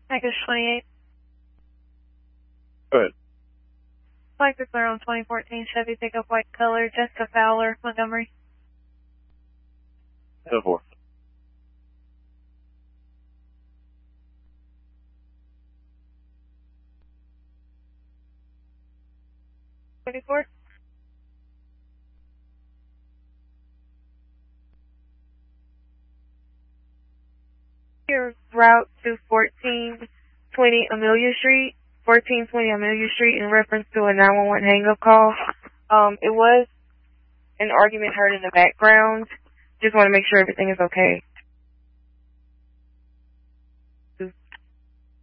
Package 28. Go ahead. Flight clear on 2014 Chevy pickup white color, Jessica Fowler, Montgomery. 10-4. Your route to 1420 Amelia Street, 1420 Amelia Street in reference to a 911 hang-up call. It was an argument heard in the background. Just want to make sure everything is okay.